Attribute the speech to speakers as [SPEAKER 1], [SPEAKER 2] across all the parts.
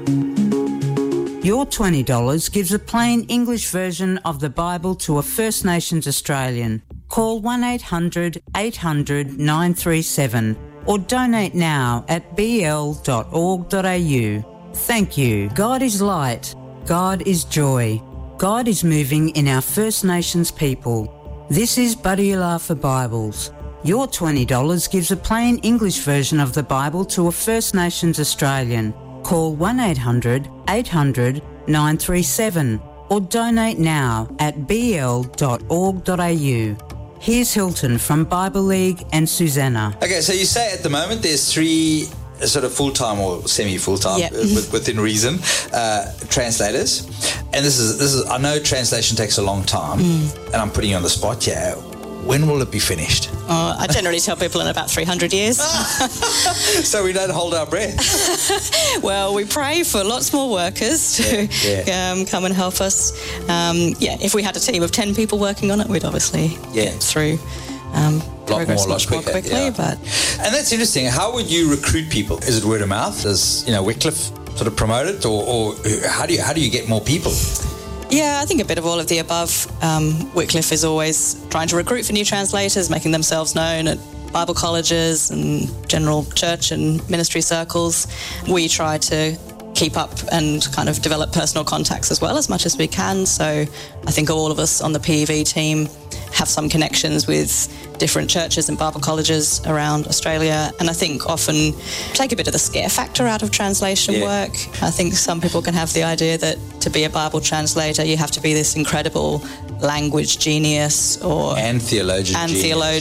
[SPEAKER 1] Your $20 gives a plain English version of the Bible to a First Nations Australian. Call 1-800-800-937 or donate now at bl.org.au. Thank you. God is light. God is joy. God is moving in our First Nations people. This is Buddyula for Bibles. Your $20 gives a plain English version of the Bible to a First Nations Australian. Call 1-800-800-937 or donate now at bl.org.au. Here's Hilton from Bible League and Susanna.
[SPEAKER 2] Okay, so you say at the moment there's 3 sort of full-time or semi-full-time, within reason, translators. And this is I know translation takes a long time, and I'm putting you on the spot here. When will it be finished?
[SPEAKER 3] I generally tell people in about 300 years.
[SPEAKER 2] So we don't hold our breath.
[SPEAKER 3] Well, we pray for lots more workers to come and help us. If we had a team of 10 people working on it, we'd obviously get through progress much more quickly. But
[SPEAKER 2] and that's interesting. How would you recruit people? Is it word of mouth? Does Wycliffe sort of promote it, or how do you get more people?
[SPEAKER 3] Yeah, I think a bit of all of the above. Wycliffe is always trying to recruit for new translators, making themselves known at Bible colleges and general church and ministry circles. We try to keep up and kind of develop personal contacts as well as much as we can. So I think all of us on the PEV team have some connections with different churches and Bible colleges around Australia, and I think often take a bit of the scare factor out of translation work. I think some people can have the idea that to be a Bible translator you have to be this incredible language genius and theologian and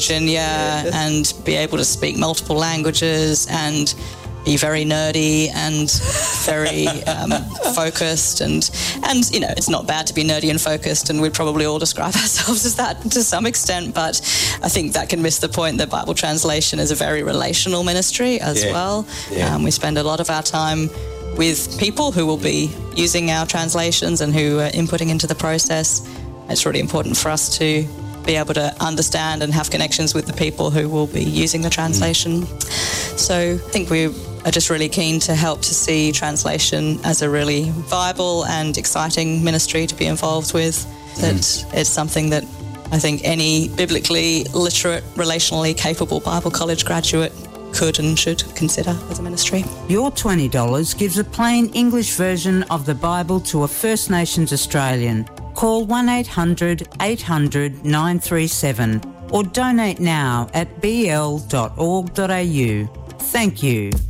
[SPEAKER 3] be able to speak multiple languages and be very nerdy and very focused, and it's not bad to be nerdy and focused, and we'd probably all describe ourselves as that to some extent, but I think that can miss the point that Bible translation is a very relational ministry as well. We spend a lot of our time with people who will be using our translations and who are inputting into the process. It's really important for us to be able to understand and have connections with the people who will be using the translation. So I think we are just really keen to help to see translation as a really viable and exciting ministry to be involved with. That it's something that I think any biblically literate, relationally capable Bible college graduate could and should consider as a ministry.
[SPEAKER 1] Your $20 gives a plain English version of the Bible to a First Nations Australian. Call 1-800-800-937 or donate now at bl.org.au. Thank you.